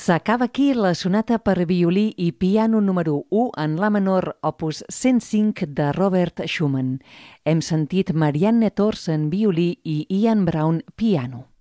S'acaba aquí la sonata per violí i piano número 1 en la menor, opus 105 de Robert Schumann. Hem sentit Marianne Tors en violí i Ian Brown piano.